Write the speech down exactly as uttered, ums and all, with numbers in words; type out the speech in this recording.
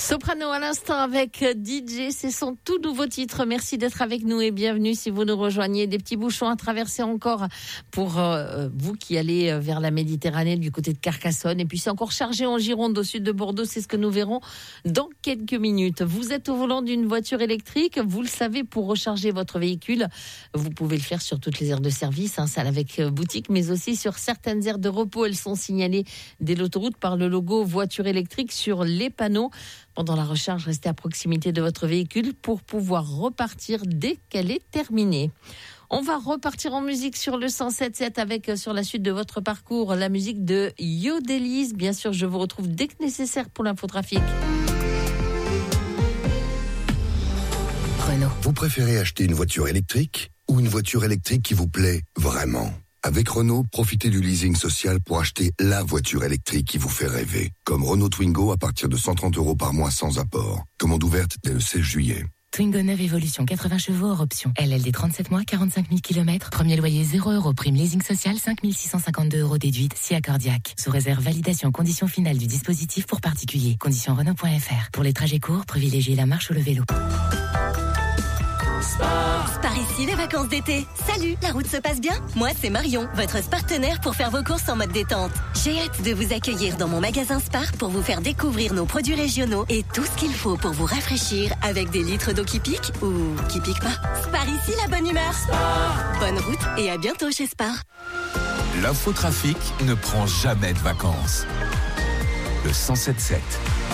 Soprano à l'instant avec D J, c'est son tout nouveau titre. Merci d'être avec nous et bienvenue si vous nous rejoignez. Des petits bouchons à traverser encore pour euh, vous qui allez vers la Méditerranée du côté de Carcassonne. Et puis c'est encore chargé en Gironde au sud de Bordeaux, c'est ce que nous verrons dans quelques minutes. Vous êtes au volant d'une voiture électrique, vous le savez, pour recharger votre véhicule, vous pouvez le faire sur toutes les aires de service, hein, salle avec boutique, mais aussi sur certaines aires de repos. Elles sont signalées dès l'autoroute par le logo voiture électrique sur les panneaux. Pendant la recharge, restez à proximité de votre véhicule pour pouvoir repartir dès qu'elle est terminée. On va repartir en musique sur le cent sept sept avec, sur la suite de votre parcours, la musique de Yodelis. Bien sûr, je vous retrouve dès que nécessaire pour l'infotrafic. Renault. Vous préférez acheter une voiture électrique ou une voiture électrique qui vous plaît vraiment ? Avec Renault, profitez du leasing social pour acheter la voiture électrique qui vous fait rêver. Comme Renault Twingo à partir de cent trente euros par mois sans apport. Commande ouverte dès le seize juillet. Twingo neuve Evolution, quatre-vingts chevaux hors option. L L D trente-sept mois, quarante-cinq mille kilomètres. Premier loyer zéro euros. Prime leasing social, cinq mille six cent cinquante-deux euros déduite, si accordiaque. Sous réserve validation, conditions finales du dispositif pour particuliers. Conditions Renault point F R. Pour les trajets courts, privilégiez la marche ou le vélo. Sport. Par ici, les vacances d'été. Salut, la route se passe bien ? Moi, c'est Marion, votre partenaire pour faire vos courses en mode détente. J'ai hâte de vous accueillir dans mon magasin Spar pour vous faire découvrir nos produits régionaux et tout ce qu'il faut pour vous rafraîchir avec des litres d'eau qui piquent ou qui piquent pas. Spar ici, la bonne humeur. Spar. Bonne route et à bientôt chez Spar. L'infotrafic ne prend jamais de vacances. Le cent sept sept.